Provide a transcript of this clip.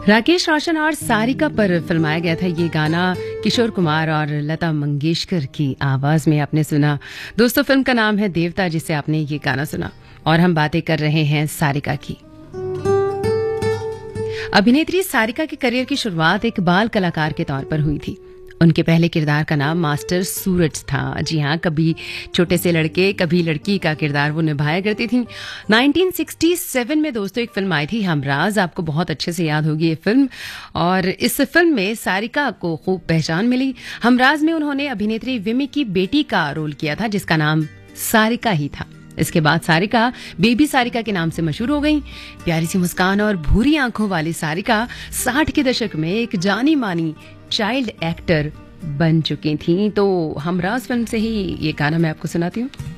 राकेश रोशन और सारिका पर फिल्माया गया था ये गाना। किशोर कुमार और लता मंगेशकर की आवाज में आपने सुना। दोस्तों, फिल्म का नाम है देवता, जिसे आपने ये गाना सुना। और हम बातें कर रहे हैं सारिका की। अभिनेत्री सारिका के करियर की शुरुआत एक बाल कलाकार के तौर पर हुई थी। उनके पहले किरदार का नाम मास्टर सूरज था। जी हाँ, कभी छोटे से लड़के कभी लड़की का किरदार वो निभाया करती थी। 1967 में दोस्तों एक फिल्म आई थी हमराज, आपको बहुत अच्छे से याद होगी ये फिल्म। और इस फिल्म में सारिका को खूब पहचान मिली। हमराज में उन्होंने अभिनेत्री विमी की बेटी का रोल किया था, जिसका नाम सारिका ही था। इसके बाद सारिका बेबी सारिका के नाम से मशहूर हो गई। प्यारी सी मुस्कान और भूरी आंखों वाली सारिका 60 के दशक में एक जानी मानी चाइल्ड एक्टर बन चुकी थी। तो हमराज फिल्म से ही ये गाना मैं आपको सुनाती हूँ।